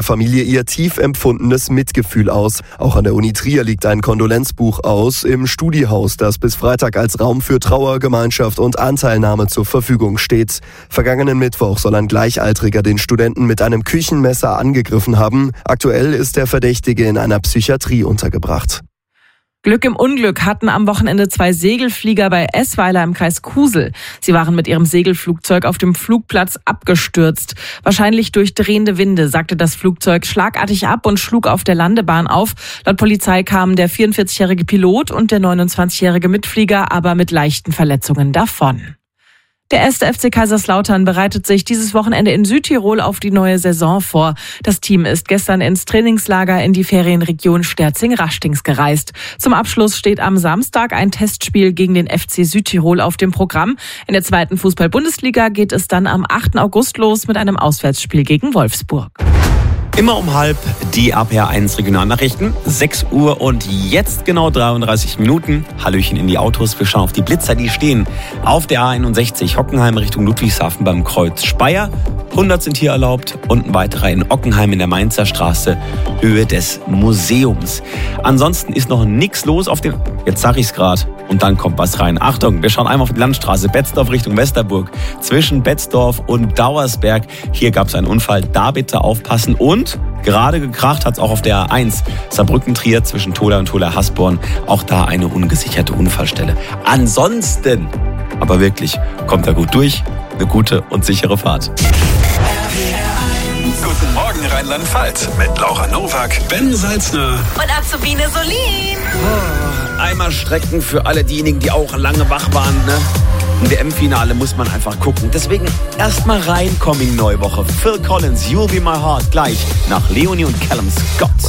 Familie ihr tief empfundenes Mitgefühl aus. Auch an der Uni Trier liegt ein Kondolenzbuch aus im Studiehaus, das bis Freitag als Raum für Trauer, Gemeinschaft und Anteilnahme zur Verfügung steht. Vergangenen Mittwoch soll ein Gleichaltriger den Studenten mit einem Küchenmesser angegriffen haben. Aktuell ist der Verdächtige in einer Psychiatrie untergebracht. Glück im Unglück hatten am Wochenende 2 Segelflieger bei Essweiler im Kreis Kusel. Sie waren mit ihrem Segelflugzeug auf dem Flugplatz abgestürzt. Wahrscheinlich durch drehende Winde sagte das Flugzeug schlagartig ab und schlug auf der Landebahn auf. Laut Polizei kamen der 44-jährige Pilot und der 29-jährige Mitflieger aber mit leichten Verletzungen davon. Der 1. FC Kaiserslautern bereitet sich dieses Wochenende in Südtirol auf die neue Saison vor. Das Team ist gestern ins Trainingslager in die Ferienregion Sterzing-Rachtings gereist. Zum Abschluss steht am Samstag ein Testspiel gegen den FC Südtirol auf dem Programm. In der 2. Fußball-Bundesliga geht es dann am 8. August los mit einem Auswärtsspiel gegen Wolfsburg. Immer um 12:30 die RPR1 Regionalnachrichten. 6 Uhr und jetzt genau 33 Minuten. Hallöchen in die Autos. Wir schauen auf die Blitzer, die stehen auf der A61 Hockenheim Richtung Ludwigshafen beim Kreuz Speyer. 100 sind hier erlaubt und ein weiterer in Ockenheim in der Mainzer Straße, Höhe des Museums. Ansonsten ist noch nichts los auf den... Jetzt sag ich's gerade. Und dann kommt was rein. Achtung, wir schauen einmal auf die Landstraße Betzdorf Richtung Westerburg. Zwischen Betzdorf und Dauersberg. Hier gab es einen Unfall. Da bitte aufpassen. Und gerade gekracht hat es auch auf der A1 Saarbrücken-Trier zwischen Tola und Tola-Hasborn. Auch da eine ungesicherte Unfallstelle. Ansonsten, aber wirklich, kommt da gut durch. Eine gute und sichere Fahrt. Guten Morgen Rheinland-Pfalz mit Laura Nowak, Ben Salzner und Azubine Solin. Einmal strecken für alle diejenigen, die auch lange wach waren. Ne? Im WM-Finale muss man einfach gucken. Deswegen erstmal reinkommen in die neue Woche. Phil Collins, You'll Be My Heart, gleich nach Leonie und Callum Scott.